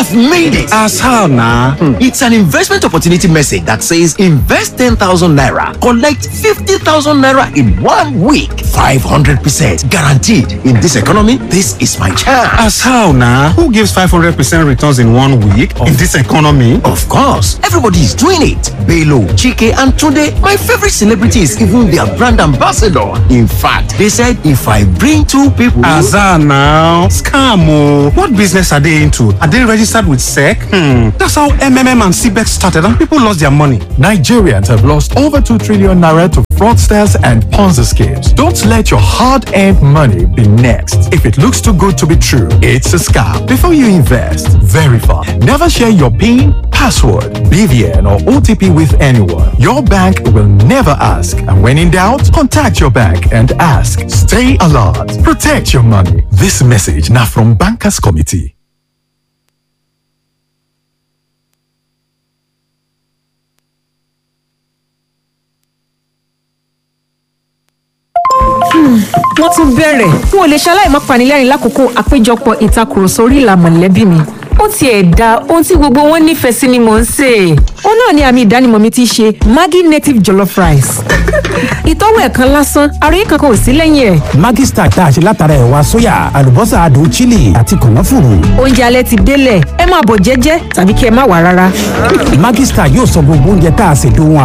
I've made it. As how now? It's an investment opportunity message that says invest 10,000 naira, collect 50,000 naira in 1 week. 500% guaranteed. In this economy, this is my chance. As how now? Who gives 500% returns in 1 week in this economy? Of course, everybody is doing it. Bello, Chike, and Tunde, my favorite celebrity, is even their brand ambassador. In fact, they said if I bring 2 people... As how now? Scam. What business are they into? Are they registered with SEC? That's how MMM and CBEX started and people lost their money. Nigerians have lost over 2 trillion naira to fraudsters and Ponzi schemes. Don't let your hard-earned money be next. If it looks too good to be true, it's a scam. Before you invest, verify. Never share your PIN, password, BVN or OTP with anyone. Your bank will never ask. And when in doubt, contact your bank and ask. Stay alert. Protect your money. This message now from Bankers Committee. wọ́n tún bẹ̀rẹ̀ n ò lè ṣaláì má panilẹ́rìn lákòókò àpéjọpọ̀ ìtakùrọ̀sọ orí ìlà mọ̀lẹ́bí mi. ó tiẹ̀ da ohun tí gbogbo wọn nífẹ̀ẹ́ sí ni mò ń sè. ó náà ni àmì ìdánimọ̀ mi ti ṣe Maggi native jollof rice. ìtọ́wò ẹ̀ kan lásán àròyé kankan ò sí lẹ́yìn ẹ̀. Maggi Star tá a ṣe látara ẹ̀wà sóyà àlùbọ́sà adùn chili àti kànáfùrù. oúnjẹ alẹ́ ti délẹ̀ ẹ máa bọ̀ jẹ́jẹ́ tàbí kí ẹ má wá rárá. Maggi Star yóò sọ gbogbo oúnjẹ tá a ṣe dóhun